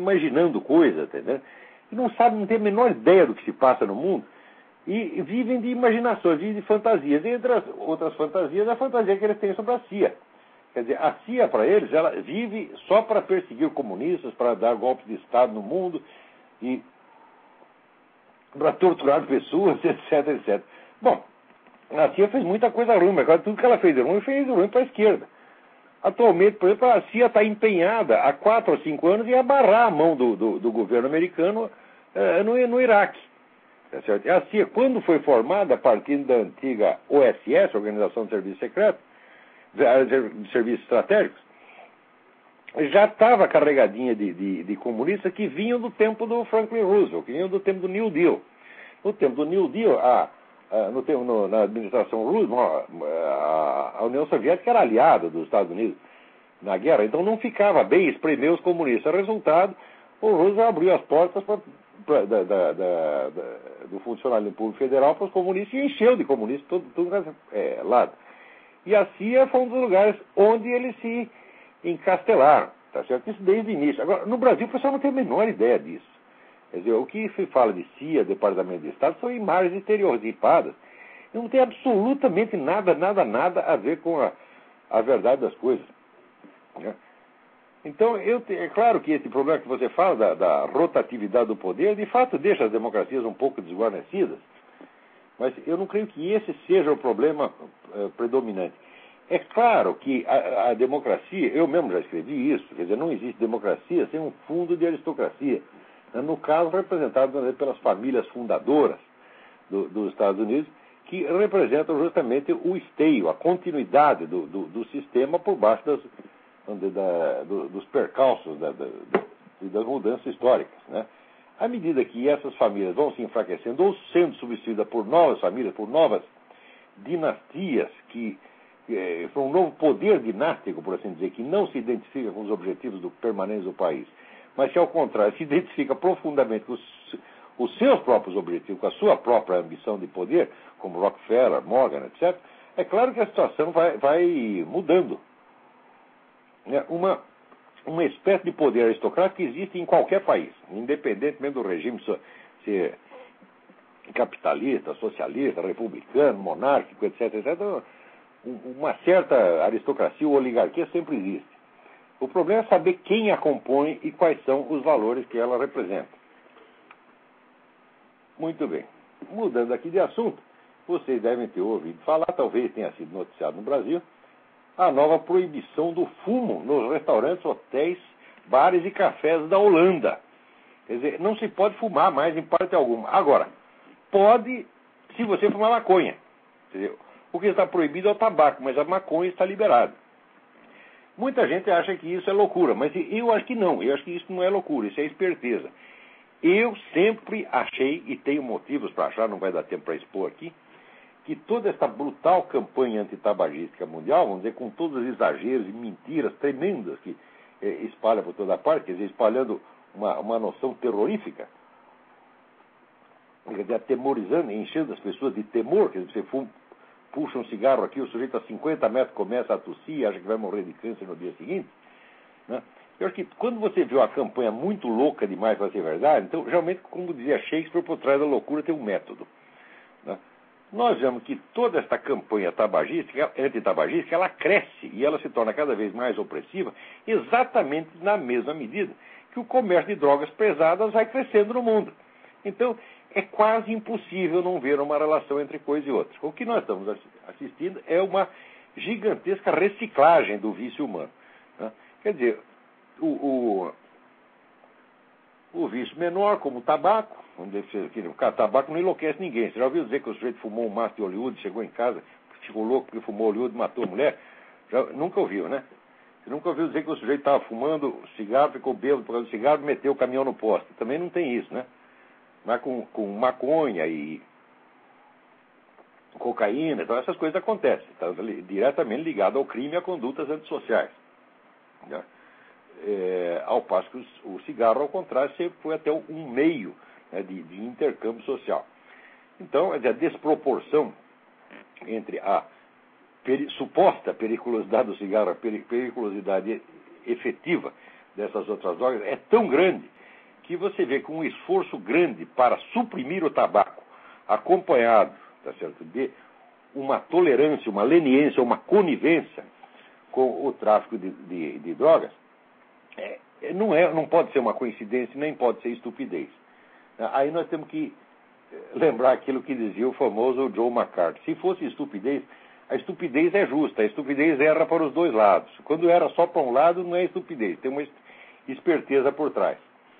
imaginando coisas, entendeu? E não sabem, não têm a menor ideia do que se passa no mundo. E vivem de imaginações, vivem de fantasias. E entre as outras fantasias, a fantasia que eles têm sobre a CIA. Quer dizer, a CIA, para eles, ela vive só para perseguir comunistas, para dar golpes de Estado no mundo, e para torturar pessoas, etc, etc. Bom, a CIA fez muita coisa ruim, mas agora tudo que ela fez de ruim para a esquerda. Atualmente, por exemplo, a CIA está empenhada há 4 ou 5 anos em abarrar a mão do governo americano no Iraque. Tá certo? A CIA, quando foi formada a partir da antiga OSS, Organização de Serviços Secretos, de Serviços Estratégicos, já estava carregadinha de comunistas que vinham do tempo do Franklin Roosevelt, que vinham do tempo do New Deal. No tempo do New Deal, na administração Roosevelt, a União Soviética era aliada dos Estados Unidos na guerra, então não ficava bem espremer os comunistas. Resultado, o Roosevelt abriu as portas do funcionalismo público federal para os comunistas e encheu de comunistas tudo lado. E a CIA foi um dos lugares onde eles se encastelaram, tá certo? Isso desde o início. Agora, no Brasil, o pessoal não tem a menor ideia disso. Quer dizer, o que se fala de CIA, Departamento de Estado, são imagens estereotipadas. Não tem absolutamente nada a ver com a verdade das coisas. Né? Então, é claro que esse problema que você fala da rotatividade do poder, de fato, deixa as democracias um pouco desguarnecidas. Mas eu não creio que esse seja o problema predominante. É claro que a democracia, eu mesmo já escrevi isso, quer dizer, não existe democracia sem um fundo de aristocracia. No caso, representado pelas famílias fundadoras dos Estados Unidos, que representam justamente o esteio, a continuidade do sistema por baixo dos percalços das mudanças históricas. Né? À medida que essas famílias vão se enfraquecendo ou sendo substituídas por novas famílias, por novas dinastias, por um novo poder dinástico, por assim dizer, que não se identifica com os objetivos permanentes do país, mas que, ao contrário, se identifica profundamente com os seus próprios objetivos, com a sua própria ambição de poder, como Rockefeller, Morgan, etc., é claro que a situação vai mudando. Uma espécie de poder aristocrático existe em qualquer país, independentemente do regime ser capitalista, socialista, republicano, monárquico, etc., etc., uma certa aristocracia ou oligarquia sempre existe. O problema é saber quem a compõe e quais são os valores que ela representa. Muito bem. Mudando aqui de assunto, vocês devem ter ouvido falar, talvez tenha sido noticiado no Brasil, a nova proibição do fumo nos restaurantes, hotéis, bares e cafés da Holanda. Quer dizer, não se pode fumar mais em parte alguma. Agora, pode se você fumar maconha. Quer dizer, o que está proibido é o tabaco, mas a maconha está liberada. Muita gente acha que isso é loucura, mas eu acho que não. Eu acho que isso não é loucura, isso é esperteza. Eu sempre achei, e tenho motivos para achar, não vai dar tempo para expor aqui, que toda essa brutal campanha antitabagística mundial, vamos dizer, com todos os exageros e mentiras tremendas que espalha por toda parte, quer dizer, espalhando uma noção terrorífica, quer dizer, atemorizando, enchendo as pessoas de temor, quer dizer, você puxa um cigarro aqui, o sujeito a 50 metros começa a tossir e acha que vai morrer de câncer no dia seguinte. Né? Eu acho que quando você vê uma campanha muito louca demais para ser verdade, então, realmente, como dizia Shakespeare, por trás da loucura tem um método. Né? Nós vemos que toda esta campanha antitabagística, ela cresce e ela se torna cada vez mais opressiva, exatamente na mesma medida que o comércio de drogas pesadas vai crescendo no mundo. Então, é quase impossível não ver uma relação entre coisa e outra. O que nós estamos assistindo é uma gigantesca reciclagem do vício humano. Né? Quer dizer, o vício menor, como o tabaco, o tabaco não enlouquece ninguém. Você já ouviu dizer que o sujeito fumou um maço de Hollywood, chegou em casa, ficou louco porque fumou Hollywood e matou a mulher? Nunca ouviu, né? Você nunca ouviu dizer que o sujeito estava fumando cigarro, ficou bêbado por causa do cigarro e meteu o caminhão no poste. Também não tem isso, né? Mas com maconha e cocaína, então essas coisas acontecem. Está diretamente ligado ao crime e a condutas antissociais. Né? Ao passo que o cigarro, ao contrário, sempre foi até um meio, né, de intercâmbio social. Então, a desproporção entre a suposta periculosidade do cigarro, a periculosidade efetiva dessas outras drogas é tão grande que você vê com um esforço grande para suprimir o tabaco, acompanhado, tá certo, de uma tolerância, uma leniência, uma conivência com o tráfico de drogas, não pode ser uma coincidência, nem pode ser estupidez. Aí nós temos que lembrar aquilo que dizia o famoso Joe McCarthy. Se fosse estupidez, a estupidez é justa, a estupidez erra para os dois lados. Quando era só para um lado, não é estupidez, tem uma esperteza por trás.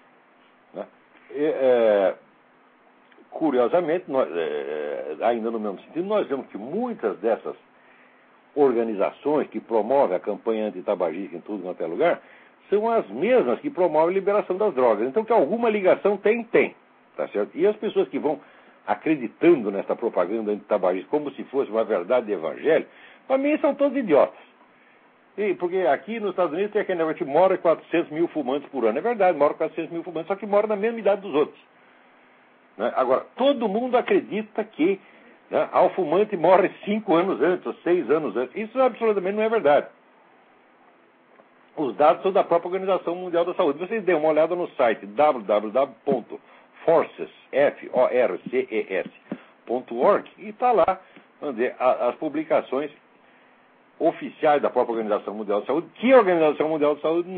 Curiosamente, ainda no mesmo sentido, nós vemos que muitas dessas organizações que promovem a campanha antitabagista em tudo quanto é lugar são as mesmas que promovem a liberação das drogas. Então, que alguma ligação tem, tá certo? E as pessoas que vão acreditando nessa propaganda antitabagista como se fosse uma verdade de evangelho, para mim são todos idiotas. Porque aqui nos Estados Unidos tem aquele negócio que mora 400 mil fumantes por ano. É verdade, mora 400 mil fumantes, só que mora na mesma idade dos outros. Agora, todo mundo acredita que ao fumante morre 5 anos antes, ou 6 anos antes. Isso absolutamente não é verdade. Os dados são da própria Organização Mundial da Saúde. Vocês dêem uma olhada no site www.forces.org e está lá as publicações oficiais da própria Organização Mundial da Saúde, que a Organização Mundial da Saúde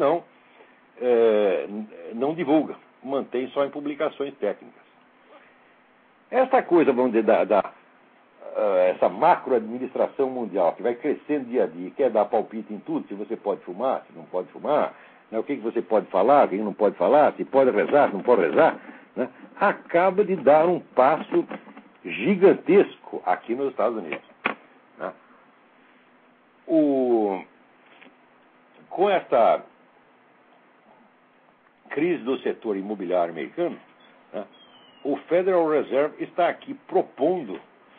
não divulga, mantém só em publicações técnicas. Essa coisa, vamos dizer, essa macroadministração mundial, que vai crescendo dia a dia, quer dar palpite em tudo, se você pode fumar, se não pode fumar, o que você pode falar, o que não pode falar, se pode rezar, se não pode rezar, acaba de dar um passo gigantesco aqui nos Estados Unidos. Com esta crise do setor imobiliário americano, o Federal Reserve está aqui propondo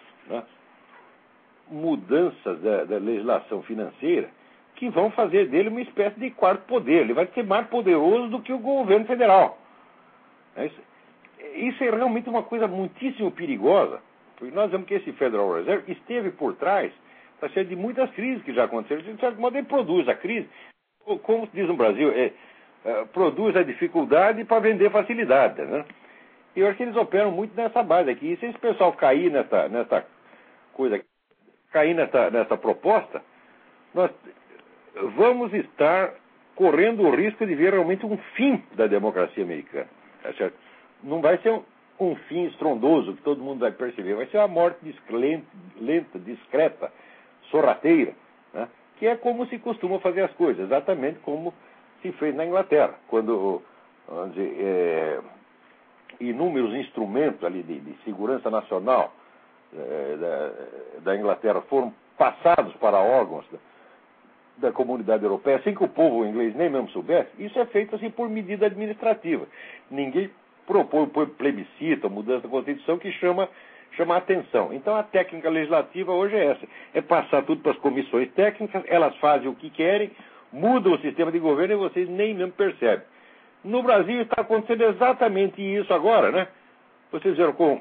mudanças da legislação financeira que vão fazer dele uma espécie de quarto poder. Ele vai ser mais poderoso do que o governo federal. Isso é realmente uma coisa muitíssimo perigosa, porque nós vemos que esse Federal Reserve esteve por trás, está cheio de muitas crises que já aconteceram. De certo modo, ele produz a crise, como se diz no Brasil, produz a dificuldade para vender facilidade, E eu acho que eles operam muito nessa base aqui. E se esse pessoal cair nessa coisa, cair nessa proposta, nós vamos estar correndo o risco de ver realmente um fim da democracia americana. Tá certo? Não vai ser um fim estrondoso que todo mundo vai perceber. Vai ser uma morte lenta, discreta, sorrateira, que é como se costuma fazer as coisas, exatamente como se fez na Inglaterra, quando, vamos dizer, inúmeros instrumentos ali de segurança nacional da Inglaterra foram passados para órgãos da comunidade europeia, sem que o povo inglês nem mesmo soubesse. Isso é feito assim por medida administrativa. Ninguém propõe plebiscito, a mudança da Constituição que chama a atenção. Então a técnica legislativa hoje é essa, é passar tudo para as comissões técnicas, elas fazem o que querem, mudam o sistema de governo e vocês nem mesmo percebem. No Brasil está acontecendo exatamente isso agora, Vocês viram com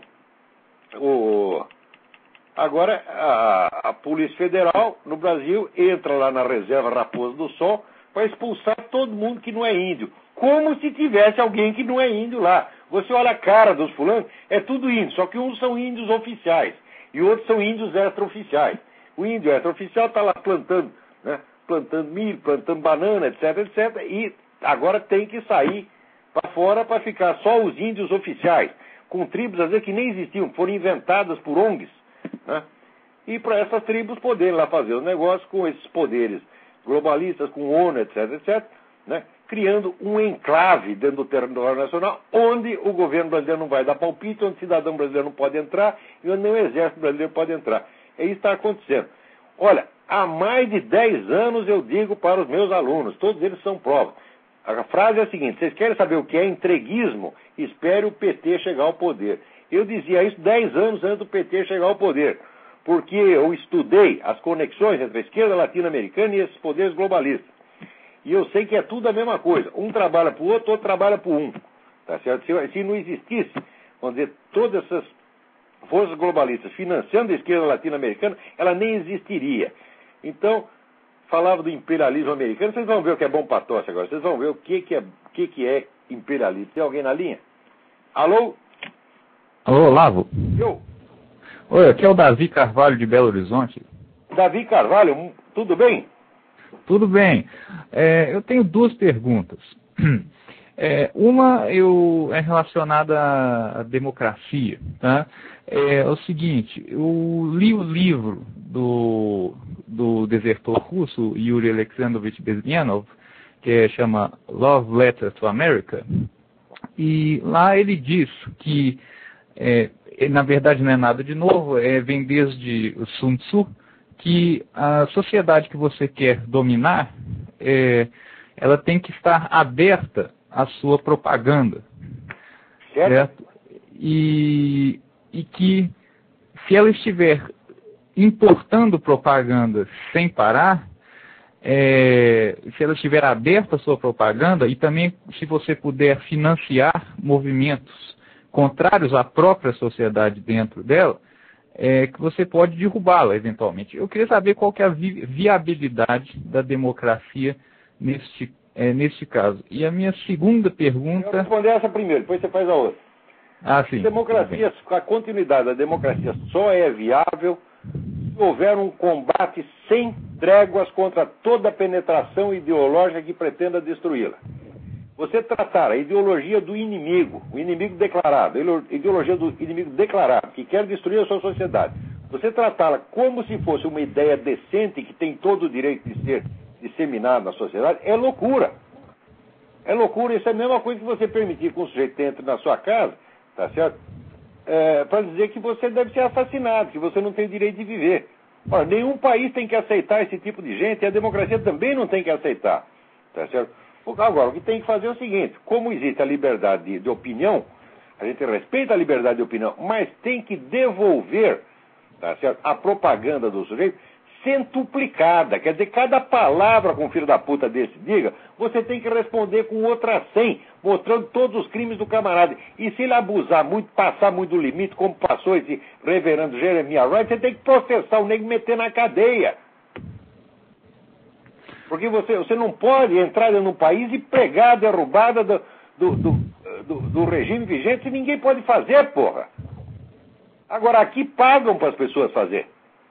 agora a Polícia Federal no Brasil entra lá na reserva Raposa do Sol para expulsar todo mundo que não é índio. Como se tivesse alguém que não é índio lá. Você olha a cara dos fulanos, é tudo índio, só que uns são índios oficiais e outros são índios extraoficiais. O índio extraoficial está lá plantando milho, plantando banana, etc, etc, e agora tem que sair para fora para ficar só os índios oficiais, com tribos, às vezes, que nem existiam, foram inventadas por ONGs, e para essas tribos poderem lá fazer os negócios com esses poderes globalistas, com ONU, etc, etc, criando um enclave dentro do território nacional, onde o governo brasileiro não vai dar palpite, onde o cidadão brasileiro não pode entrar, e onde nem o exército brasileiro pode entrar. E isso está acontecendo. Olha, há mais de 10 anos eu digo para os meus alunos, todos eles são provas. A frase é a seguinte: vocês querem saber o que é entreguismo? Espere o PT chegar ao poder. Eu dizia isso 10 anos antes do PT chegar ao poder, porque eu estudei as conexões entre a esquerda latino-americana e esses poderes globalistas. E eu sei que é tudo a mesma coisa. Um trabalha para o outro trabalha para um. Tá certo? Se não existisse, vamos dizer, todas essas forças globalistas financiando a esquerda latino-americana, ela nem existiria. Então, falava do imperialismo americano, vocês vão ver o que é bom para tosse agora. Vocês vão ver o que é imperialismo. Tem alguém na linha? Alô? Alô, Olavo? Eu? Oi, aqui é o Davi Carvalho de Belo Horizonte. Davi Carvalho, tudo bem? Tudo bem. Eu tenho duas perguntas. Uma é relacionada à democracia. Tá? É o seguinte, eu li o livro do desertor russo Yuri Alexandrovich Bezmenov, que chama Love Letter to America, e lá ele diz que, na verdade não é nada de novo, vem desde o Sun Tzu, que a sociedade que você quer dominar, ela tem que estar aberta à sua propaganda. Certo? E que se ela estiver importando propaganda sem parar, se ela estiver aberta à sua propaganda, e também se você puder financiar movimentos contrários à própria sociedade dentro dela, que você pode derrubá-la eventualmente. Eu queria saber qual que é a viabilidade da democracia neste caso. E a minha segunda pergunta... Eu vou responder essa primeiro, depois você faz a outra. Sim. A continuidade da democracia só é viável se houver um combate sem tréguas contra toda a penetração ideológica que pretenda destruí-la. Você tratar a ideologia do inimigo, o inimigo declarado, a ideologia do inimigo declarado, que quer destruir a sua sociedade, você tratá-la como se fosse uma ideia decente que tem todo o direito de ser disseminada na sociedade, é loucura. É loucura, isso é a mesma coisa que você permitir que um sujeito entre na sua casa, tá certo? Para dizer que você deve ser assassinado, que você não tem direito de viver. Ora, nenhum país tem que aceitar esse tipo de gente, e a democracia também não tem que aceitar, tá certo? Agora, o que tem que fazer é o seguinte: como existe a liberdade de opinião, a gente respeita a liberdade de opinião, mas tem que devolver, tá certo, a propaganda do sujeito centuplicada. Quer dizer, cada palavra que um filho da puta desse diga, você tem que responder com outra 100, mostrando todos os crimes do camarada. E se ele abusar muito, passar muito do limite, como passou esse reverendo Jeremiah Wright, você tem que processar o nego e meter na cadeia. Porque você não pode entrar no país e pregar a derrubada do regime vigente, e ninguém pode fazer, porra. Agora, aqui pagam para as pessoas fazer.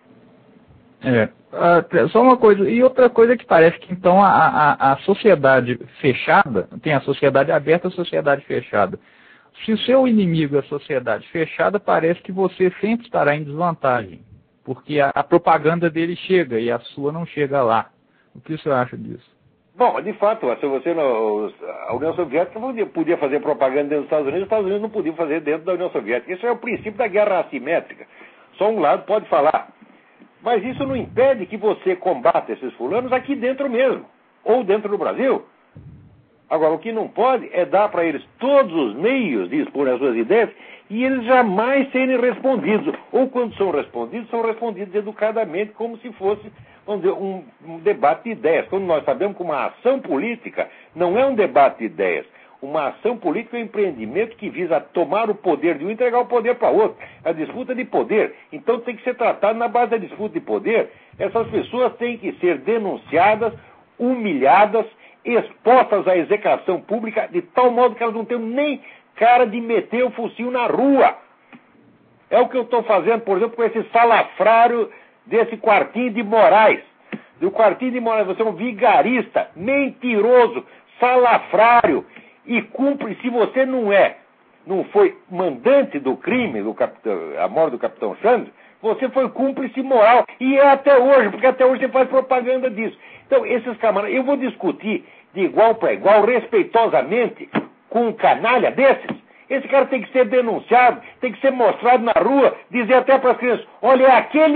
Só uma coisa, e outra coisa que parece que então a sociedade fechada, tem a sociedade aberta e a sociedade fechada. Se o seu inimigo é a sociedade fechada, parece que você sempre estará em desvantagem, porque a propaganda dele chega e a sua não chega lá. O que você acha disso? Bom, de fato, se a União Soviética podia fazer propaganda dentro dos Estados Unidos, os Estados Unidos não podiam fazer dentro da União Soviética. Isso é o princípio da guerra assimétrica. Só um lado pode falar. Mas isso não impede que você combata esses fulanos aqui dentro mesmo, ou dentro do Brasil. Agora, o que não pode é dar para eles todos os meios de expor as suas ideias e eles jamais serem respondidos. Ou quando são respondidos educadamente, como se fosse, vamos dizer, um debate de ideias. Quando nós sabemos que uma ação política não é um debate de ideias. Uma ação política é um empreendimento que visa tomar o poder de um e entregar o poder para outro. A disputa de poder. Então tem que ser tratado na base da disputa de poder. Essas pessoas têm que ser denunciadas, humilhadas, expostas à execração pública, de tal modo que elas não tenham nem cara de meter o focinho na rua. É o que eu estou fazendo, por exemplo, com esse salafrário desse Quartinho de Moraes. Do Quartinho de Moraes, você é um vigarista, mentiroso, salafrário. E cumpre, se você não foi mandante do crime, a morte do Capitão Sandro, você foi cúmplice moral. E é até hoje, porque até hoje você faz propaganda disso. Então, esses camaradas, eu vou discutir de igual para igual, respeitosamente, com um canalha desses. Esse cara tem que ser denunciado, tem que ser mostrado na rua, dizer até para as crianças: olha, é aquele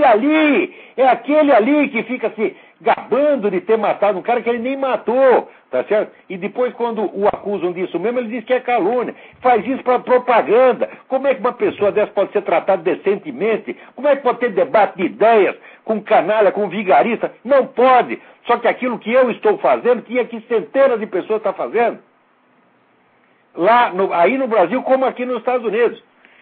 ali que fica se gabando de ter matado um cara que ele nem matou, tá certo? E depois, quando o acusam disso mesmo, ele diz que é calúnia. Faz isso para propaganda. Como é que uma pessoa dessa pode ser tratada decentemente? Como é que pode ter debate de ideias com canalha, com vigarista? Não pode. Só que aquilo que eu estou fazendo, tinha que centenas de pessoas estão fazendo. Aí no Brasil, como aqui nos Estados Unidos.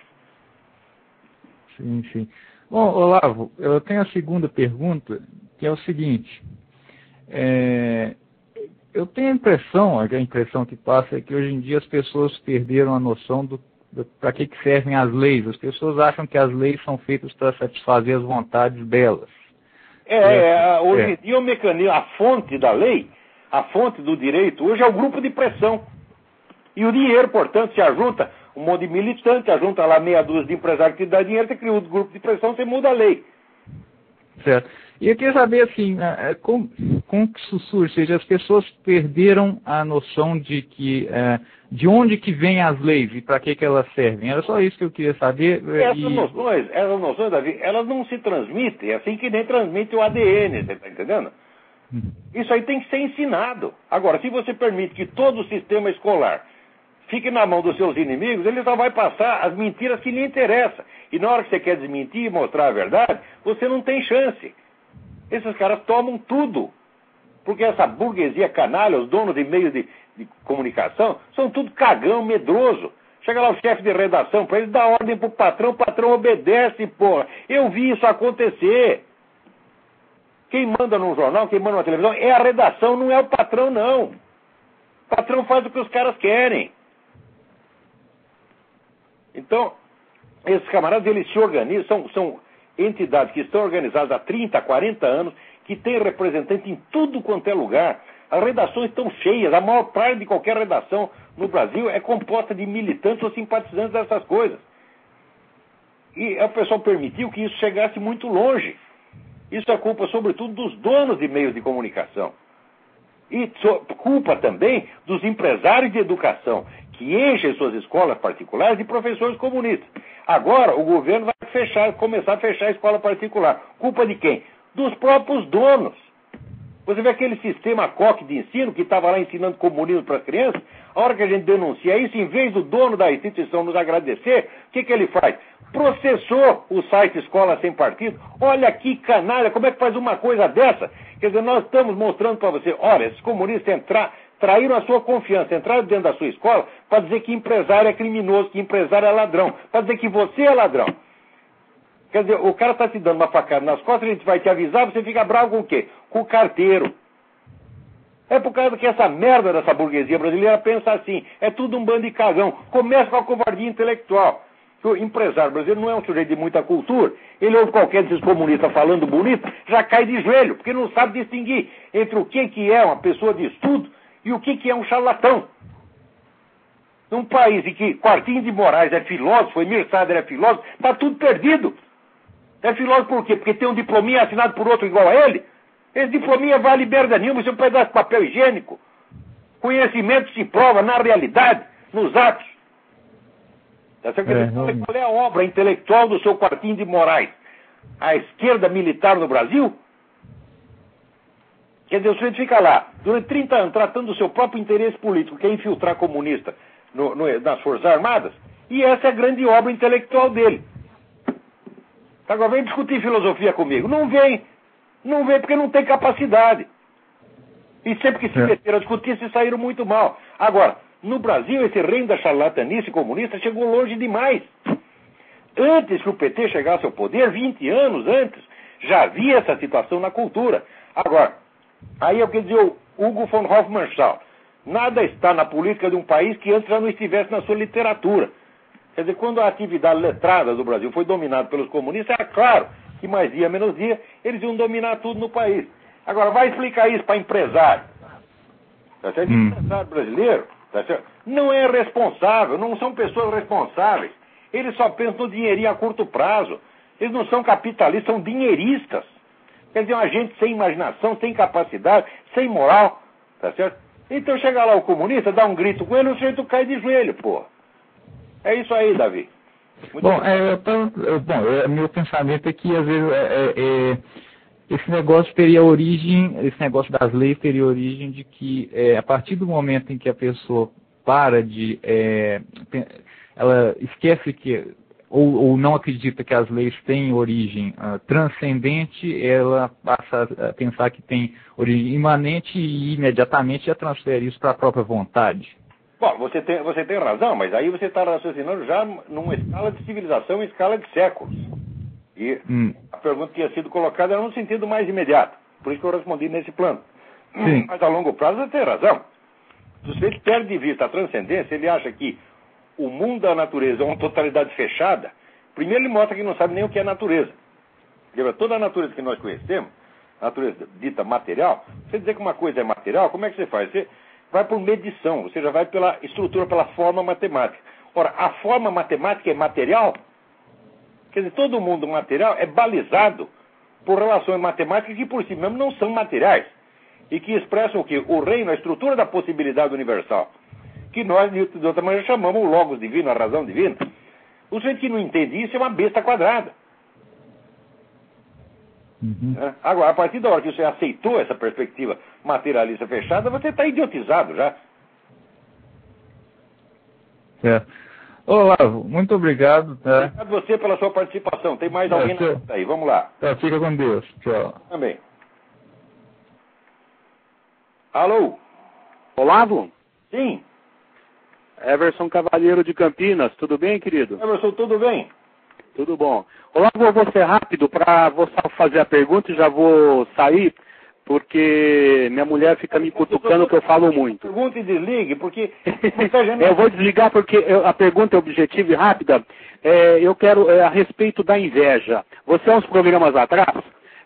Sim, sim. Bom, Olavo, eu tenho a segunda pergunta, que é o seguinte. Eu tenho a impressão que passa é que hoje em dia as pessoas perderam a noção para que servem as leis. As pessoas acham que as leis são feitas para satisfazer as vontades delas. Hoje em dia o mecanismo, a fonte da lei, a fonte do direito, hoje é o grupo de pressão. E o dinheiro, portanto, se ajunta um monte de militante, ajunta lá meia dúzia de empresários que dá dinheiro, você cria um grupo de pressão, você muda a lei. Certo. E eu queria saber, assim, como que isso surge? Ou seja, as pessoas perderam a noção de onde que vêm as leis e para que elas servem. Era só isso que eu queria saber. Essas noções, Davi, elas não se transmitem, assim que nem transmite o ADN, você está entendendo? Isso aí tem que ser ensinado. Agora, se você permite que todo o sistema escolar fique na mão dos seus inimigos, ele só vai passar as mentiras que lhe interessam. E na hora que você quer desmentir e mostrar a verdade, você não tem chance. Esses caras tomam tudo. Porque essa burguesia canalha, os donos de meios de comunicação, são tudo cagão, medroso. Chega lá o chefe de redação para ele dar ordem pro patrão, o patrão obedece, porra. Eu vi isso acontecer. Quem manda num jornal, quem manda numa televisão, é a redação, não é o patrão, não. O patrão faz o que os caras querem. Então, esses camaradas, eles se organizam, são entidades que estão organizadas há 30, 40 anos, que têm representante em tudo quanto é lugar. As redações estão cheias, a maior parte de qualquer redação no Brasil é composta de militantes ou simpatizantes dessas coisas. E o pessoal permitiu que isso chegasse muito longe. Isso é culpa, sobretudo, dos donos de meios de comunicação. E culpa também dos empresários de educação, que enchem suas escolas particulares de professores comunistas. Agora, o governo vai começar a fechar a escola particular. Culpa de quem? Dos próprios donos. Você vê aquele sistema coque de ensino que estava lá ensinando comunismo para as crianças, a hora que a gente denuncia isso, em vez do dono da instituição nos agradecer, o que ele faz? Processou o site Escola Sem Partido. Olha que canalha, como é que faz uma coisa dessa? Quer dizer, nós estamos mostrando para você, olha, esses comunistas traíram a sua confiança, entraram dentro da sua escola para dizer que empresário é criminoso, que empresário é ladrão, para dizer que você é ladrão. Quer dizer, o cara está te dando uma facada nas costas, a gente vai te avisar, você fica bravo com o quê? Com o carteiro. É por causa que essa merda dessa burguesia brasileira pensa assim, é tudo um bando de cagão. Começa com a covardia intelectual. O empresário brasileiro não é um sujeito de muita cultura. Ele ouve qualquer desses comunistas falando bonito, já cai de joelho, porque não sabe distinguir entre o que é uma pessoa de estudo e o que é um charlatão. Num país em que Quartinho de Moraes é filósofo, Emir Sader é filósofo, está tudo perdido. É filósofo por quê? Porque tem um diplominha assinado por outro igual a ele? Esse diplominha vale merda nenhuma, isso é um pedaço de papel higiênico. Conhecimento se prova na realidade, nos atos. Qual é a obra intelectual do seu Quartinho de Moraes? A esquerda militar no Brasil? Quer dizer, o sujeito fica lá, durante 30 anos, tratando do seu próprio interesse político, que é infiltrar comunista nas Forças Armadas, e essa é a grande obra intelectual dele. Agora vem discutir filosofia comigo. Não vem porque não tem capacidade. E sempre que se meteram a discutir, se saíram muito mal. Agora, no Brasil, esse reino da charlatanice comunista chegou longe demais. Antes que o PT chegasse ao poder, 20 anos antes, já havia essa situação na cultura. Agora, aí eu quero dizer o Hugo von Hofmannsthal. Nada está na política de um país que antes já não estivesse na sua literatura. Quer dizer, quando a atividade letrada do Brasil foi dominada pelos comunistas, é claro que mais dia menos dia eles iam dominar tudo no país. Agora, vai explicar isso para empresário. Tá certo? Empresário brasileiro, tá certo? Não é responsável, não são pessoas responsáveis. Eles só pensam no dinheirinho a curto prazo. Eles não são capitalistas, são dinheiristas. Quer dizer, uma gente sem imaginação, sem capacidade, sem moral, tá certo? Então chega lá o comunista, dá um grito com ele, o sujeito cai de joelho, porra. É isso aí, Davi. Meu pensamento é que, às vezes, esse negócio teria origem, esse negócio das leis teria origem de que, a partir do momento em que a pessoa para de... ela esquece que... Ou não acredita que as leis têm origem transcendente, ela passa a pensar que tem origem imanente e imediatamente já transfere isso para a própria vontade. Bom, você tem razão, mas aí você está raciocinando já numa escala de civilização, em escala de séculos. E a pergunta que tinha sido colocada era num sentido mais imediato. Por isso que eu respondi nesse plano. Sim. Mas a longo prazo ele tem razão. Se o sujeito perde de vista a transcendência, ele acha que o mundo da natureza é uma totalidade fechada. Primeiro ele mostra que não sabe nem o que é natureza. Porque toda a natureza que nós conhecemos, a natureza dita material, você dizer que uma coisa é material, como é que você faz? Você vai por medição, você já vai pela estrutura, pela forma matemática. Ora, a forma matemática é material? Quer dizer, todo mundo material é balizado por relações matemáticas que por si mesmo não são materiais. E que expressam o quê? O reino, a estrutura da possibilidade universal. Que nós, de outra maneira, chamamos o logos divino, a razão divina. O sujeito que não entende isso é uma besta quadrada. Agora, a partir da hora que você aceitou essa perspectiva materialista fechada, você está idiotizado já. Certo. Olavo, muito obrigado. Tá? Obrigado a você pela sua participação. Tem mais alguém aí? Vamos lá. Tá, fica com Deus. Tchau. Também. Alô? Olavo? Sim. Everson Cavalheiro de Campinas. Tudo bem, querido? Everson, tudo bem? Tudo bom. Olavo, eu vou ser rápido para vou só fazer a pergunta e já vou sair, porque minha mulher fica me cutucando que eu falo muito. Pergunta e desligue, porque muita gente... Eu vou desligar porque a pergunta é objetiva e rápida. Eu quero a respeito da inveja. Você, há uns programas atrás,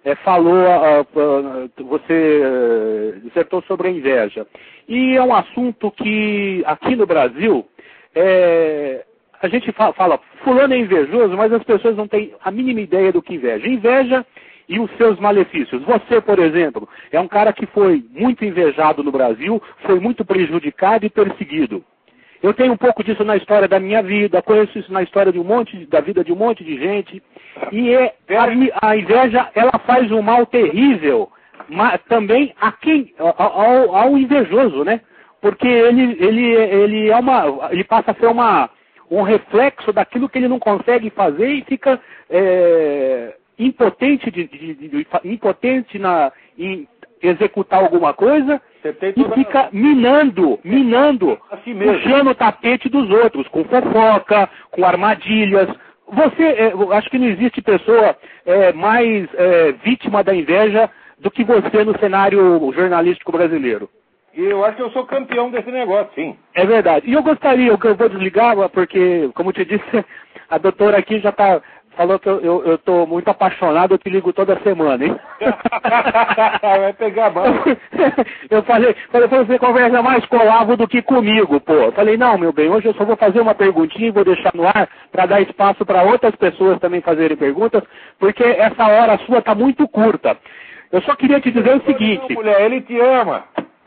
você dissertou sobre a inveja. E é um assunto que, aqui no Brasil, a gente fala, fulano é invejoso, mas as pessoas não têm a mínima ideia do que inveja. Inveja e os seus malefícios. Você, por exemplo, é um cara que foi muito invejado no Brasil, foi muito prejudicado e perseguido. Eu tenho um pouco disso na história da minha vida, conheço isso na história da vida de um monte de gente. E a inveja, ela faz um mal terrível, também ao invejoso, né? Porque ele passa a ser um reflexo daquilo que ele não consegue fazer e fica impotente em executar alguma coisa e fica minando, puxando o tapete dos outros, com fofoca, com armadilhas. Acho que não existe pessoa mais vítima da inveja do que você no cenário jornalístico brasileiro. E eu acho que eu sou campeão desse negócio, sim. É verdade. E eu gostaria, que eu vou desligar, porque, como te disse, a doutora aqui já falou que eu estou muito apaixonado, eu te ligo toda semana, hein? Vai pegar a mão. Eu falei, você conversa mais com o Olavo do que comigo, pô. Eu falei, não, meu bem, hoje eu só vou fazer uma perguntinha e vou deixar no ar para dar espaço para outras pessoas também fazerem perguntas, porque essa hora sua está muito curta. Eu só queria te dizer o seguinte... Não, mulher, ele te ama.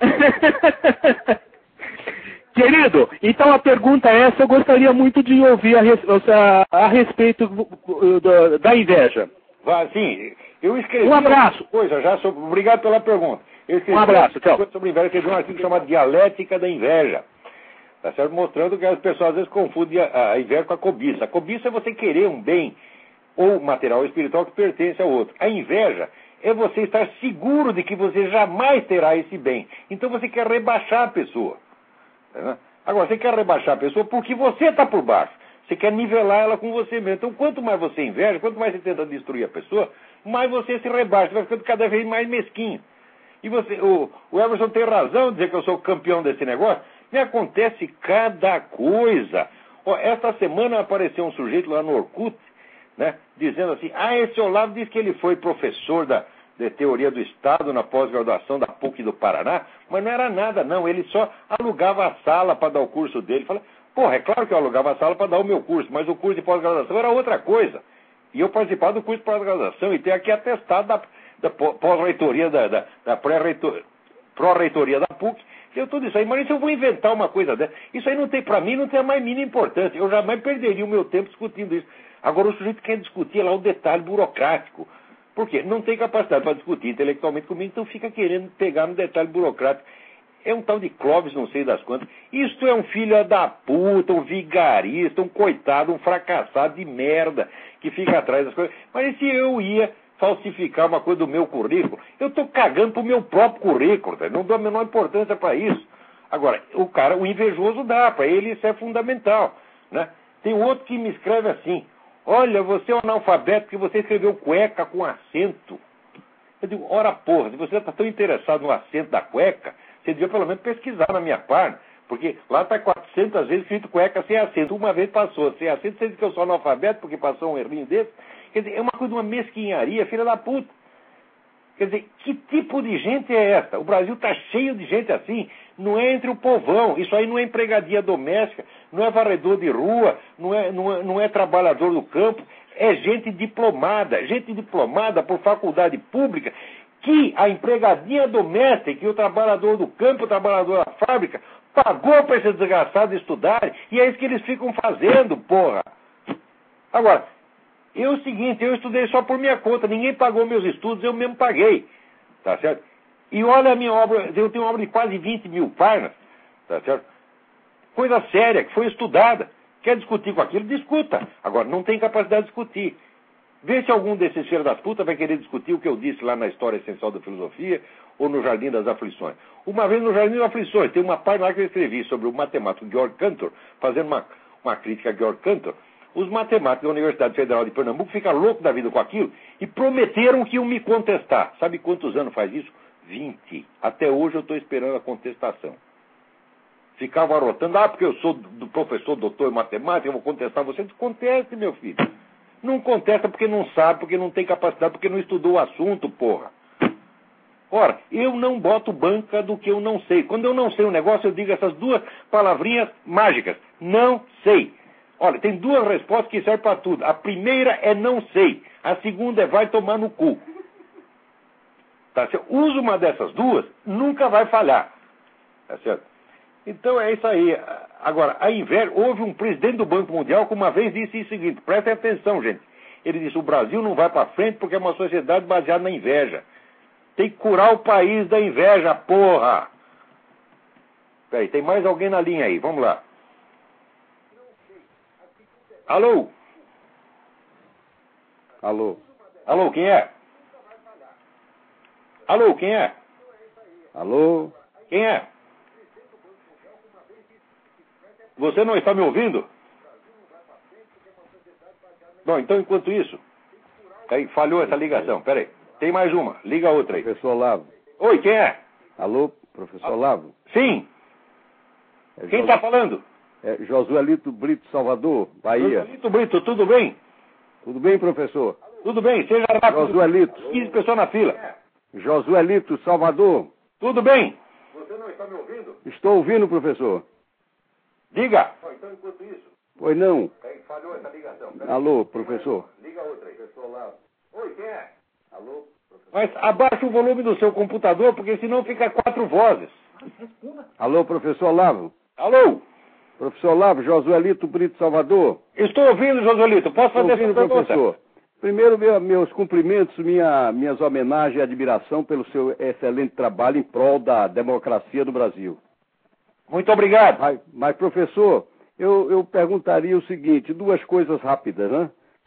Querido, então a pergunta é essa, eu gostaria muito de ouvir a respeito da inveja. Sim, eu escrevi... Um abraço. Obrigado pela pergunta. Um abraço, tchau. Sobre inveja, escrevi um artigo chamado Dialética da Inveja. Tá certo? Mostrando que as pessoas às vezes confundem a inveja com a cobiça. A cobiça é você querer um bem, ou material ou espiritual, que pertence ao outro. A inveja é você estar seguro de que você jamais terá esse bem. Então você quer rebaixar a pessoa. Agora, você quer rebaixar a pessoa porque você está por baixo. Você quer nivelar ela com você mesmo. Então, quanto mais você inveja, quanto mais você tenta destruir a pessoa, mais você se rebaixa. Você vai ficando cada vez mais mesquinho. E o Everson tem razão em dizer que eu sou campeão desse negócio. Me acontece cada coisa. Esta semana apareceu um sujeito lá no Orkut, né, dizendo assim, esse Olavo disse que ele foi professor de teoria do Estado na pós-graduação da PUC do Paraná, mas não era nada, não. Ele só alugava a sala para dar o curso dele. Falei, é claro que eu alugava a sala para dar o meu curso, mas o curso de pós-graduação era outra coisa. E eu participava do curso de pós-graduação e tenho aqui atestado da pós-reitoria, da pró-reitoria da PUC. Eu tudo isso aí, mas se eu vou inventar uma coisa dessa, isso aí não tem, para mim, não tem a mais mínima importância. Eu jamais perderia o meu tempo discutindo isso. Agora o sujeito quer discutir lá o detalhe burocrático. Por quê? Não tem capacidade para discutir intelectualmente comigo, então fica querendo pegar no detalhe burocrático. É um tal de Clóvis, não sei das quantas. Isto é um filho da puta, um vigarista, um coitado, um fracassado de merda que fica atrás das coisas. Mas se eu ia falsificar uma coisa do meu currículo, eu estou cagando pro meu próprio currículo, tá? Não dou a menor importância para isso. Agora, o invejoso dá, para ele isso é fundamental, né? Tem outro que me escreve assim, olha, você é um analfabeto porque você escreveu cueca com acento. Eu digo, ora porra, se você está tão interessado no acento da cueca, você devia pelo menos pesquisar na minha página, porque lá está 400 vezes escrito cueca sem acento. Uma vez passou sem acento, você diz que eu sou analfabeto porque passou um errinho desse. Quer dizer, é uma coisa de uma mesquinharia, filha da puta. Quer dizer, que tipo de gente é esta? O Brasil está cheio de gente assim, não é entre o povão, isso aí não é empregadia doméstica, não é varredor de rua, não é trabalhador do campo, é gente diplomada por faculdade pública, que a empregadinha doméstica e o trabalhador do campo, o trabalhador da fábrica, pagou para esses desgraçados estudarem, e é isso que eles ficam fazendo, porra. Agora, é o seguinte, eu estudei só por minha conta, ninguém pagou meus estudos, eu mesmo paguei, tá certo? E olha a minha obra, eu tenho uma obra de quase 20 mil páginas, tá certo? Coisa séria, que foi estudada. Quer discutir com aquilo? Discuta. Agora, não tem capacidade de discutir. Vê se algum desses filhos das putas vai querer discutir o que eu disse lá na História Essencial da Filosofia ou no Jardim das Aflições. Uma vez no Jardim das Aflições, tem uma página lá que eu escrevi sobre o matemático Georg Cantor, fazendo uma crítica a Georg Cantor. Os matemáticos da Universidade Federal de Pernambuco ficam loucos da vida com aquilo e prometeram que iam me contestar. Sabe quantos anos faz isso? 20. Até hoje eu estou esperando a contestação. Ficavam arrotando, porque eu sou do professor, doutor em matemática, eu vou contestar você. Conteste, meu filho. Não contesta porque não sabe, porque não tem capacidade, porque não estudou o assunto, porra. Ora, eu não boto banca do que eu não sei. Quando eu não sei um negócio, eu digo essas duas palavrinhas mágicas. Não sei. Olha, tem duas respostas que servem para tudo. A primeira é não sei. A segunda é vai tomar no cu. Tá certo? Usa uma dessas duas, nunca vai falhar. Tá certo? Então é isso aí. Agora, a inveja, houve um presidente do Banco Mundial que uma vez disse o seguinte, prestem atenção, gente. Ele disse, o Brasil não vai para frente porque é uma sociedade baseada na inveja. Tem que curar o país da inveja, porra. Peraí, tem mais alguém na linha aí, vamos lá. Alô? Alô? Alô, quem é? Alô, quem é? Alô? Quem é? Você não está me ouvindo? Bom, então enquanto isso... Aí, falhou essa ligação, peraí. Tem mais uma, liga outra aí. Professor Olavo. Oi, quem é? Alô, professor Olavo? Sim. Quem está falando? É Josuelito Brito, Salvador, Bahia. Josuelito Brito, tudo bem? Tudo bem, professor? Tudo bem, seja rápido. Josuelito. 15 pessoas na fila. Josuelito, Salvador. Tudo bem? Você não está me ouvindo? Estou ouvindo, professor. Diga. Então, enquanto isso... Pois não. Falhou essa ligação. Alô, professor. Liga outra aí. Professor Olavo. Oi, quem é? Alô, professor. Mas abaixa o volume do seu computador, porque senão fica 4 vozes. Alô, professor Olavo. Alô? Professor Olavo, Josuelito Brito, Salvador. Estou ouvindo, Josuelito. Posso fazer essa pergunta? Professor. Primeiro, meus cumprimentos, minhas homenagens e admiração pelo seu excelente trabalho em prol da democracia do Brasil. Muito obrigado. Mas professor, eu perguntaria o seguinte, duas coisas rápidas, né?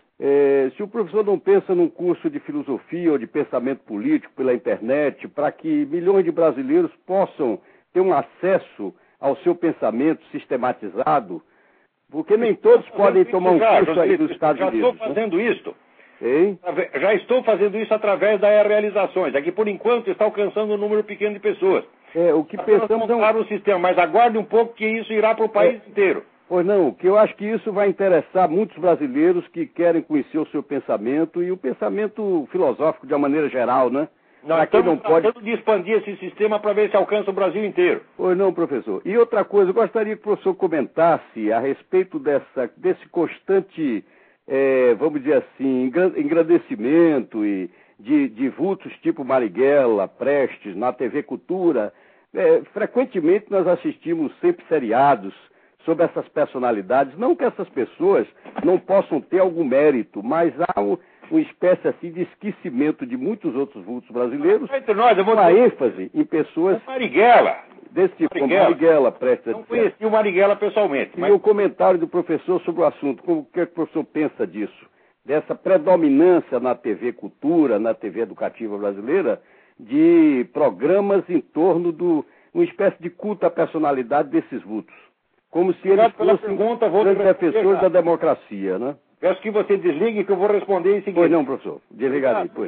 Se o professor não pensa num curso de filosofia ou de pensamento político pela internet, para que milhões de brasileiros possam ter um acesso ao seu pensamento sistematizado, porque nem todos podem tomar um curso aí dos Estados Unidos. Já estou fazendo isso. Hein? Já estou fazendo isso através das realizações. Aqui, por enquanto, está alcançando um número pequeno de pessoas. O que pensamos é o sistema, mas aguarde um pouco que isso irá para o país inteiro. Pois não, que eu acho que isso vai interessar muitos brasileiros que querem conhecer o seu pensamento e o pensamento filosófico de uma maneira geral, né? Nós estamos tratando de expandir esse sistema para ver se alcança o Brasil inteiro. Pois não, professor. E outra coisa, eu gostaria que o professor comentasse a respeito desse constante, vamos dizer assim, engrandecimento e de vultos tipo Marighella, Prestes, na TV Cultura. Frequentemente nós assistimos sempre seriados sobre essas personalidades. Não que essas pessoas não possam ter algum mérito, mas há uma espécie assim de esquecimento de muitos outros vultos brasileiros, uma ênfase em pessoas Marighella. Desse tipo, como Marighella, Prestes. Não conheci o Marighella pessoalmente. Mas... E o comentário do professor sobre o assunto, o que o professor pensa disso? Dessa predominância na TV Cultura, na TV Educativa brasileira, de programas em torno uma espécie de culto à personalidade desses vultos. Como se eles fossem grandes defensores da democracia, né? Peço que você desligue que eu vou responder em seguida. Pois não, professor. Desligarei. Obrigado.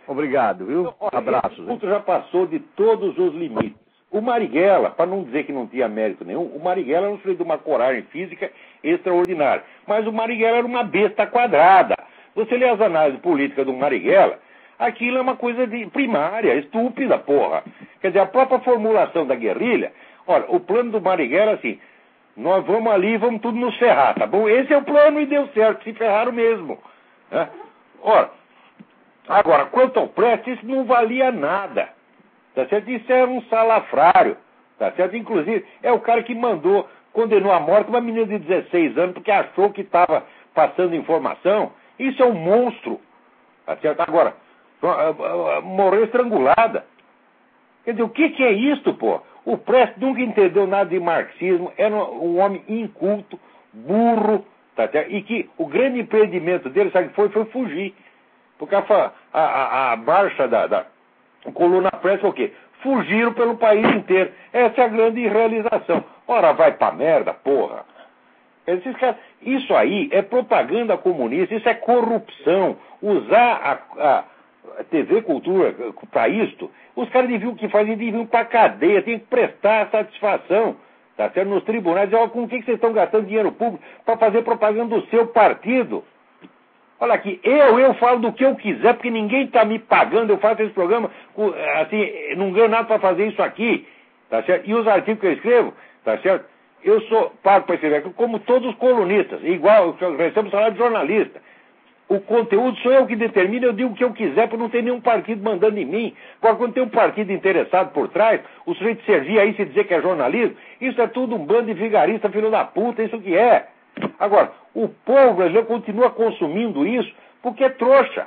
Obrigado, viu? Então, olha, Abraços. O culto já passou de todos os limites. O Marighella, para não dizer que não tinha mérito nenhum, o Marighella era um sujeito de uma coragem física extraordinária. Mas o Marighella era uma besta quadrada. Você lê as análises políticas do Marighella, aquilo é uma coisa primária, estúpida, porra. Quer dizer, a própria formulação da guerrilha, olha, o plano do Marighella é assim, nós vamos ali e vamos tudo nos ferrar, tá bom? Esse é o plano e deu certo, se ferraram mesmo. Né? Ora, agora, quanto ao Prestes, isso não valia nada. Tá certo? Isso era um salafrário. Tá certo? Inclusive, é o cara que condenou à morte uma menina de 16 anos porque achou que estava passando informação. Isso é um monstro. Tá certo? Agora, morreu estrangulada. Quer dizer, o que é isto, pô? O Prestes nunca entendeu nada de marxismo, era um homem inculto, burro, tá certo? E que o grande empreendimento dele, sabe o que foi? Foi fugir. Porque a marcha da coluna Prestes foi o quê? Fugiram pelo país inteiro. Essa é a grande realização. Ora, vai pra merda, porra. Esses caras, isso aí é propaganda comunista, isso é corrupção. Usar a TV Cultura para isto, os caras deviam que fazer, deviam para cadeia, tem que prestar satisfação, tá certo? Nos tribunais, dizer, com o que vocês estão gastando dinheiro público para fazer propaganda do seu partido? Olha aqui, eu falo do que eu quiser, porque ninguém está me pagando, eu faço esse programa, assim, não ganho nada para fazer isso aqui, tá certo? E os artigos que eu escrevo, tá certo? Eu sou pago para escrever, como todos os colunistas, igual, eu recebo salário de jornalista. O conteúdo sou eu que determino, eu digo o que eu quiser, porque não tem nenhum partido mandando em mim. Agora, quando tem um partido interessado por trás, o sujeito servir aí se dizer que é jornalismo, isso é tudo um bando de vigarista, filho da puta, isso que é. Agora, o povo brasileiro continua consumindo isso porque é trouxa.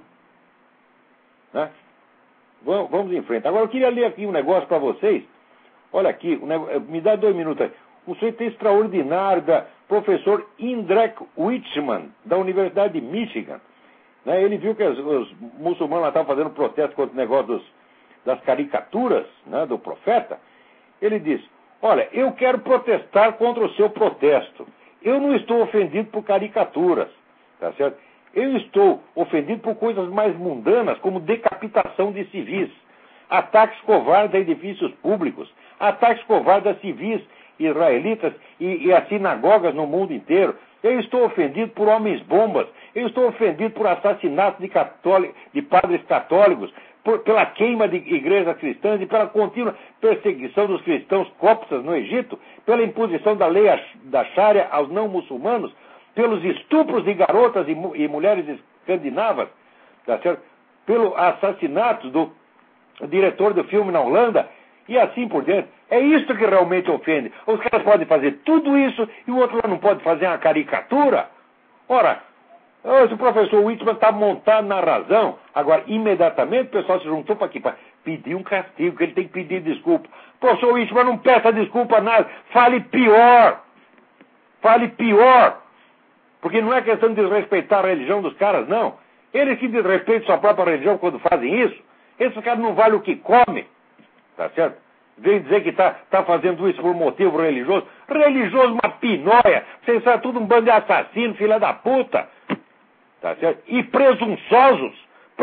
Né? Vamos em frente. Agora, eu queria ler aqui um negócio para vocês. Olha aqui, me dá 2 minutos aí. Um sujeito extraordinário da professor Indrek Wichmann, da Universidade de Michigan. Né? Ele viu que os muçulmanos estavam fazendo protesto contra o negócio das caricaturas, né, do profeta. Ele disse, olha, eu quero protestar contra o seu protesto. Eu não estou ofendido por caricaturas, tá certo? Eu estou ofendido por coisas mais mundanas, como decapitação de civis, ataques covardes a edifícios públicos, ataques covardes a civis israelitas e a sinagogas no mundo inteiro. Eu estou ofendido por homens-bombas. Eu estou ofendido por assassinatos de padres católicos, pela queima de igrejas cristãs e pela contínua perseguição dos cristãos coptas no Egito, pela imposição da lei da Sharia aos não-muçulmanos, pelos estupros de garotas e mulheres escandinavas, tá certo? Pelo assassinato do diretor do filme na Holanda, e assim por diante. É isso que realmente ofende. Os caras podem fazer tudo isso e o outro lá não pode fazer uma caricatura? Ora, o professor Wichmann está montado na razão. Agora, imediatamente o pessoal se juntou para aqui, para pedir um castigo, que ele tem que pedir desculpa. Professor Wichmann, não peça desculpa a nada. Fale pior. Fale pior. Porque não é questão de desrespeitar a religião dos caras, não. Eles que desrespeitam sua própria religião quando fazem isso, esses caras não valem o que comem. Tá certo? Vem dizer que está fazendo isso por motivo religioso. Religioso, uma pinóia. Vocês são tudo um bando de assassinos, filha da puta. Tá certo? E presunçosos.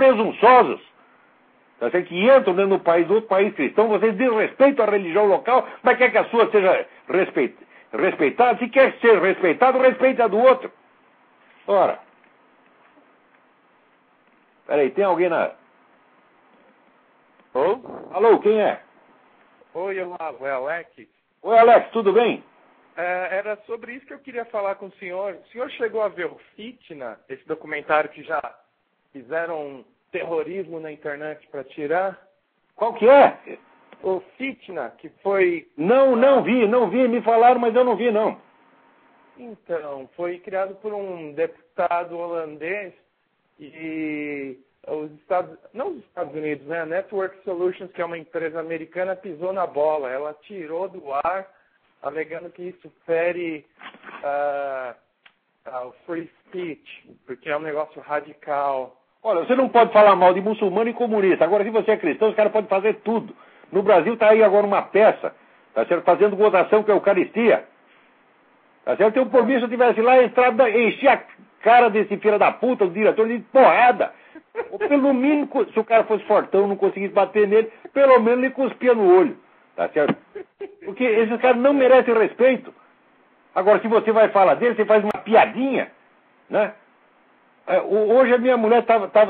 Tá certo? Que entram dentro do país, do outro país cristão, vocês desrespeitam a religião local, mas quer que a sua seja respeitada. Se quer ser respeitado, respeite a do outro. Ora. Peraí, tem alguém na... Ô? Alô, quem é? Oi, Olavo, é Alex. Oi, Alex, tudo bem? Era sobre isso que eu queria falar com o senhor. O senhor chegou a ver o Fitna, esse documentário que já fizeram terrorismo na internet para tirar? Qual que é? O Fitna, que foi... Não vi. Me falaram, mas eu não vi, não. Então, foi criado por um deputado holandês e... não os Estados Unidos, né? A Network Solutions, que é uma empresa americana, pisou na bola. Ela tirou do ar, alegando que isso fere o free speech, porque é um negócio radical. Olha, você não pode falar mal de muçulmano e comunista. Agora, se você é cristão, os caras podem fazer tudo. No Brasil está aí agora uma peça, tá certo? Fazendo gozação com a Eucaristia. Tá certo? Eu, por mim, se eu tivesse lá, encher a cara desse filho da puta, do diretor, de porrada. Ou pelo mínimo, se o cara fosse fortão, não conseguisse bater nele, pelo menos ele cuspia no olho. Tá certo? Porque esses caras não merecem respeito. Agora, se você vai falar dele, você faz uma piadinha, né? Hoje a minha mulher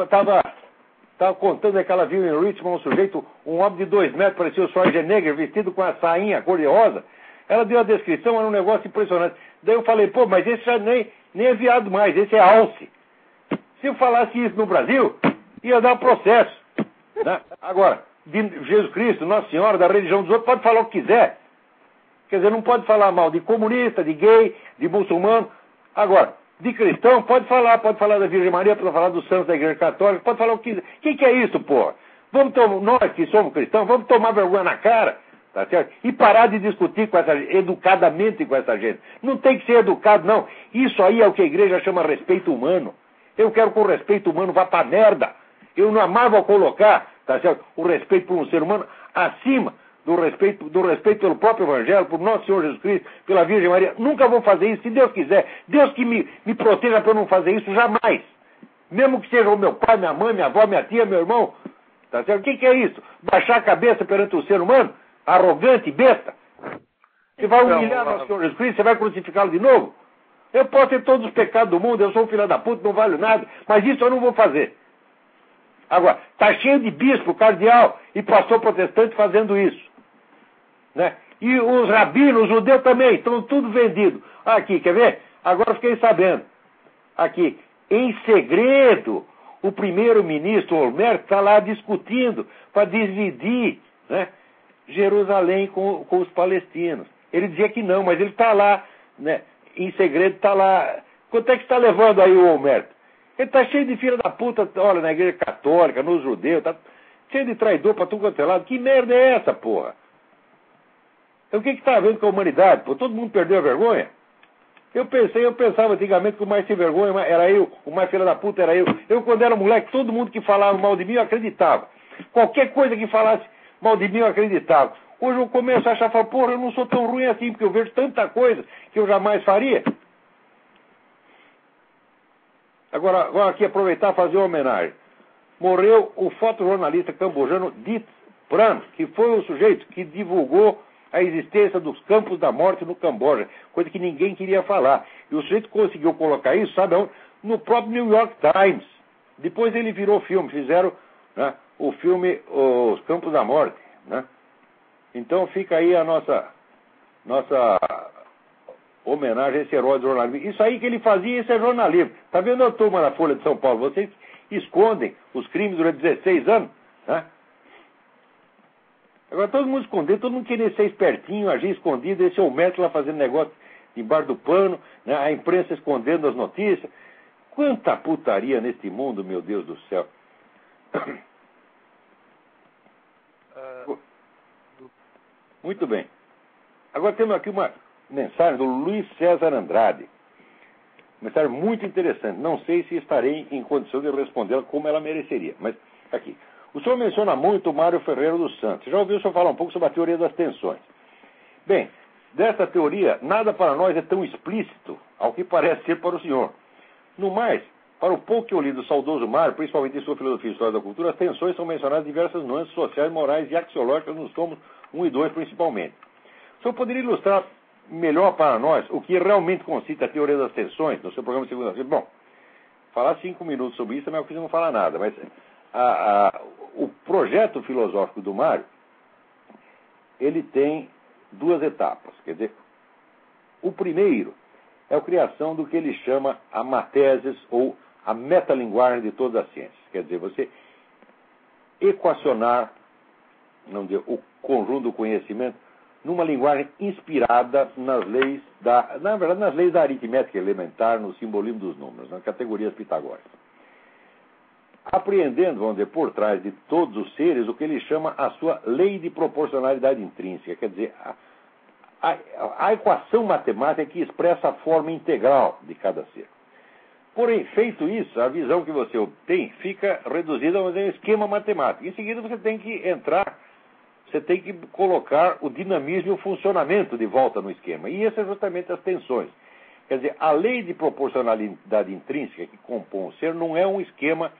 estava contando que ela viu em Richmond um sujeito, um homem de 2 metros, parecia o Schwarzenegger, vestido com a sainha cor-de-rosa. Ela deu a descrição, era um negócio impressionante. Daí eu falei, pô, mas esse já nem é viado mais, esse é alce. Se eu falasse isso no Brasil, ia dar processo. Né? Agora, de Jesus Cristo, Nossa Senhora, da religião dos outros, pode falar o que quiser. Quer dizer, não pode falar mal de comunista, de gay, de muçulmano. Agora, de cristão, pode falar da Virgem Maria, pode falar dos santos da Igreja Católica, pode falar o que quiser. Que é isso, porra? Nós que somos cristãos, vamos tomar vergonha na cara, tá certo? E parar de discutir educadamente com essa gente. Não tem que ser educado, não. Isso aí é o que a igreja chama respeito humano. Eu quero que o respeito humano vá pra merda. Eu não amava colocar, tá certo, o respeito por um ser humano acima do respeito pelo próprio Evangelho, por nosso Senhor Jesus Cristo, pela Virgem Maria. Nunca vou fazer isso, se Deus quiser. Deus que me proteja para eu não fazer isso jamais. Mesmo que seja o meu pai, minha mãe, minha avó, minha tia, meu irmão. Tá certo? O que é isso? Baixar a cabeça perante o ser humano? Arrogante, besta? Você vai humilhar nosso Senhor Jesus Cristo? Você vai crucificá-lo de novo? Eu posso ter todos os pecados do mundo, eu sou um filho da puta, não valho nada, mas isso eu não vou fazer. Agora, está cheio de bispo, cardeal e pastor protestante fazendo isso. Né? E os rabinos, os judeus também, estão tudo vendido. Aqui, quer ver? Agora fiquei sabendo. Aqui, em segredo, o primeiro-ministro Olmert está lá discutindo para dividir, né, Jerusalém com os palestinos. Ele dizia que não, mas ele está lá, né, em segredo, está lá. Quanto é que está levando aí o Olmert? Ele está cheio de filha da puta, olha, na igreja católica, nos judeus, está cheio de traidor para tudo quanto é lado. Que merda é essa, porra? O que está havendo com a humanidade? Pô, todo mundo perdeu a vergonha? Eu pensava antigamente que o mais sem vergonha era eu, o mais filha da puta era eu. Eu, quando era moleque, todo mundo que falava mal de mim, eu acreditava. Qualquer coisa que falasse mal de mim, eu acreditava. Hoje eu começo a achar, porra, eu não sou tão ruim assim, porque eu vejo tanta coisa que eu jamais faria. Agora aqui, aproveitar e fazer uma homenagem. Morreu o fotojornalista cambojano Dit Pran, que foi o sujeito que divulgou a existência dos campos da morte no Camboja, coisa que ninguém queria falar. E o sujeito conseguiu colocar isso, sabe onde? No próprio New York Times. Depois ele virou filme, fizeram, né, o filme Os Campos da Morte. Né? Então fica aí a nossa homenagem a esse herói do jornalismo. Isso aí que ele fazia, isso é jornalismo. Tá vendo a turma da Folha de São Paulo? Vocês escondem os crimes durante 16 anos, né? Agora todo mundo escondendo, todo mundo queria ser espertinho, agir escondido, esse é o método lá fazendo negócio debaixo do pano, né? A imprensa escondendo as notícias. Quanta putaria neste mundo, meu Deus do céu. Muito bem. Agora temos aqui uma mensagem do Luiz César Andrade. Mensagem muito interessante. Não sei se estarei em condição de respondê-la como ela mereceria. Mas aqui. O senhor menciona muito o Mário Ferreira dos Santos. Já ouviu o senhor falar um pouco sobre a teoria das tensões. Bem, dessa teoria, nada para nós é tão explícito ao que parece ser para o senhor. No mais, para o pouco que eu li do saudoso Mário, principalmente em sua filosofia e história da cultura, as tensões são mencionadas em diversas nuances sociais, morais e axiológicas nos tomos 1 e 2 principalmente. O senhor poderia ilustrar melhor para nós o que realmente consiste a teoria das tensões no seu programa de segunda-feira? Bom, falar 5 minutos sobre isso também é não falar nada, mas o projeto filosófico do Mário, ele tem 2 etapas. Quer dizer, o primeiro é a criação do que ele chama a matésis ou a metalinguagem de todas as ciências. Quer dizer, você equacionar, não dizer, o conjunto do conhecimento numa linguagem inspirada nas leis nas leis da aritmética elementar, no simbolismo dos números, nas categorias pitagóricas. Apreendendo, vamos dizer, por trás de todos os seres, o que ele chama a sua lei de proporcionalidade intrínseca, quer dizer, a equação matemática que expressa a forma integral de cada ser. Porém, feito isso, a visão que você obtém fica reduzida a um esquema matemático. Em seguida, você tem que colocar o dinamismo e o funcionamento de volta no esquema. E essas são justamente as tensões. Quer dizer, a lei de proporcionalidade intrínseca que compõe o ser não é um esquema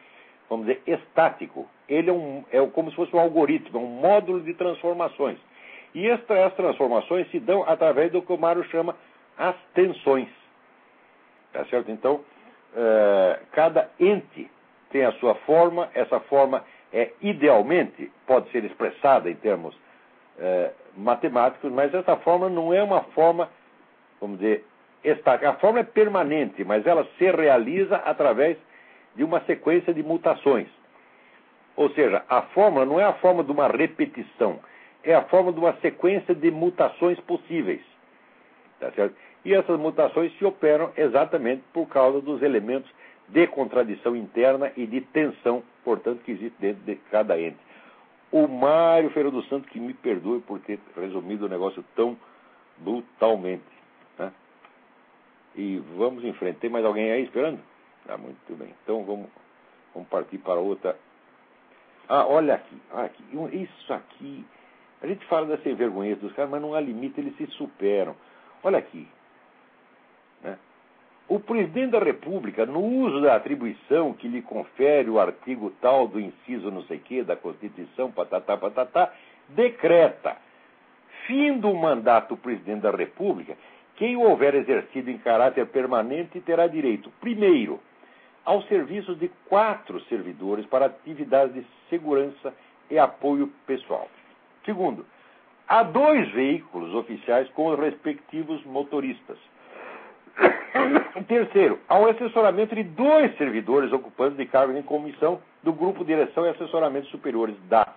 vamos dizer, estático. Ele é como se fosse um algoritmo, é um módulo de transformações. E as transformações se dão através do que o Mário chama as tensões. Tá certo? Então, cada ente tem a sua forma, essa forma idealmente pode ser expressada em termos matemáticos, mas essa forma não é uma forma, vamos dizer, estática. A forma é permanente, mas ela se realiza através de uma sequência de mutações. Ou seja, a fórmula não é a forma de uma repetição, é a forma de uma sequência de mutações possíveis. Tá certo? E essas mutações se operam exatamente por causa dos elementos de contradição interna e de tensão, portanto, que existe dentro de cada ente. O Mário Ferreira dos Santos, que me perdoe por ter resumido o negócio tão brutalmente. Né? E vamos em frente. Tem mais alguém aí esperando? Muito bem. Então vamos partir para outra. Olha aqui. Isso aqui. A gente fala da sem vergonha dos caras, mas não há limite, eles se superam. Olha aqui. Né? O presidente da República, no uso da atribuição que lhe confere o artigo tal do inciso não sei o quê, da Constituição, patatá, decreta, fim do mandato do presidente da República, quem o houver exercido em caráter permanente terá direito, primeiro, aos serviços de 4 servidores para atividades de segurança e apoio pessoal. Segundo, a 2 veículos oficiais com os respectivos motoristas. Terceiro, ao assessoramento de 2 servidores ocupantes de cargos em comissão do Grupo Direção e Assessoramento Superiores DAS.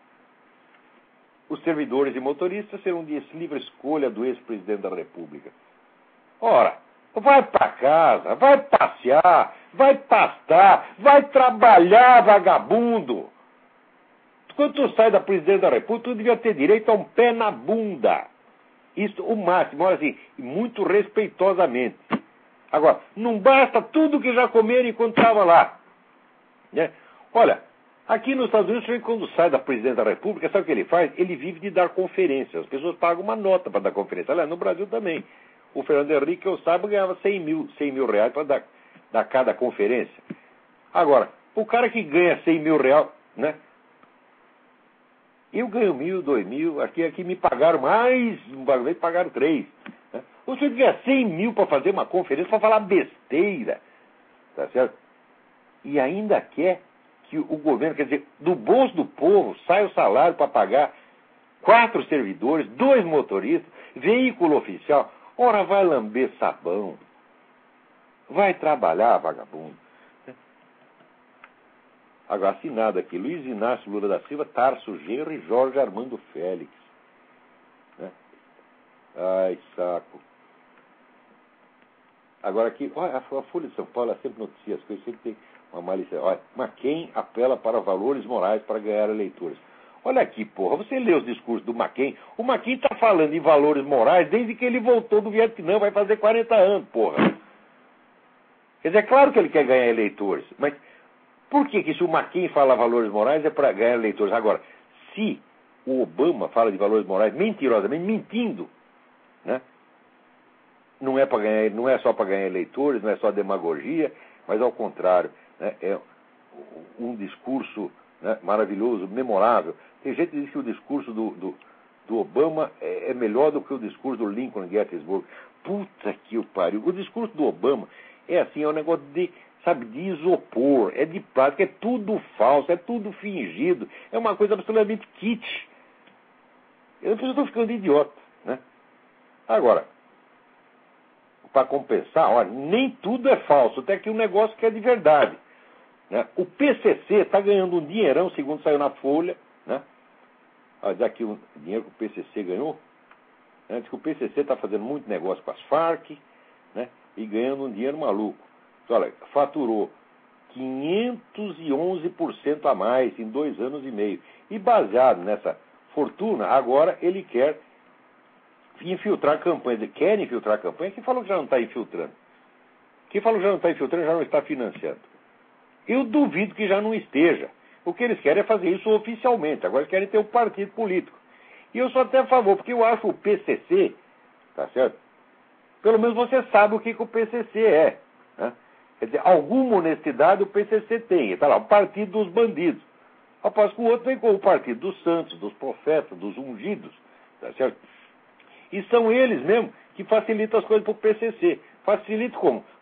Os servidores e motoristas serão de livre escolha do ex-presidente da República. Ora, vai para casa, vai passear, vai pastar, vai trabalhar, vagabundo. Quando tu sai da presidência da República, tu devia ter direito a um pé na bunda. Isso, o máximo, olha assim, muito respeitosamente. Agora, não basta tudo que já comeram enquanto estava lá. Né? Olha, aqui nos Estados Unidos, quando sai da presidência da República, sabe o que ele faz? Ele vive de dar conferências. As pessoas pagam uma nota para dar conferência. Aliás, no Brasil também. O Fernando Henrique, que eu saiba, ganhava 100 mil reais para dar cada conferência. Agora, o cara que ganha 100 mil reais, né? Eu ganho 1.000, 2.000, aqui me pagaram mais, uma vez pagaram 3. Né? Você ganha 100 mil para fazer uma conferência, para falar besteira. Tá certo? E ainda quer que o governo, quer dizer, do bolso do povo, sai o salário para pagar 4 servidores, 2 motoristas, veículo oficial. Ora, vai lamber sabão. Vai trabalhar, vagabundo. Agora, assinado aqui, Luiz Inácio Lula da Silva, Tarso Genro e Jorge Armando Félix. Né? Ai, saco. Agora aqui, olha, a Folha de São Paulo, ela sempre noticia as coisas, sempre tem uma malícia. Olha, McCain apela para valores morais para ganhar eleitores. Olha aqui, porra, você lê os discursos do McCain, o McCain está falando em valores morais desde que ele voltou do Vietnã, vai fazer 40 anos, porra. Quer dizer, é claro que ele quer ganhar eleitores, mas por que se o McCain fala valores morais é para ganhar eleitores? Agora, se o Obama fala de valores morais mentirosamente, mentindo, né? Não é só para ganhar eleitores, não é só demagogia, mas ao contrário, né? É um discurso, né, maravilhoso, memorável. Tem gente que diz que o discurso do Obama é melhor do que o discurso do Lincoln em Gettysburg. Puta que o pariu. O discurso do Obama é assim, é um negócio de isopor, é de plástico, é tudo falso, é tudo fingido, é uma coisa absolutamente kitsch. Eu estou ficando idiota, né? Agora, para compensar, olha, nem tudo é falso, tem aqui um negócio que é de verdade. Né? O PCC está ganhando um dinheirão, segundo saiu na Folha, né? Olha aqui o dinheiro que o PCC ganhou. Né? Diz que o PCC está fazendo muito negócio com as Farc, né? E ganhando um dinheiro maluco. Olha, faturou 511% a mais em 2 anos e meio. E baseado nessa fortuna, agora ele quer infiltrar campanhas. Quer infiltrar campanha? Quem falou que já não está infiltrando? Quem falou que já não está infiltrando já não está financiando. Eu duvido que já não esteja. O que eles querem é fazer isso oficialmente. Agora eles querem ter um partido político. E eu sou até a favor, porque eu acho o PCC, tá certo? Pelo menos você sabe o que o PCC é. Né? Quer dizer, alguma honestidade o PCC tem. Está lá, o partido dos bandidos. Após que o outro vem com o partido dos santos, dos profetas, dos ungidos. Tá certo? E são eles mesmo que facilitam as coisas para o PCC. Facilita como?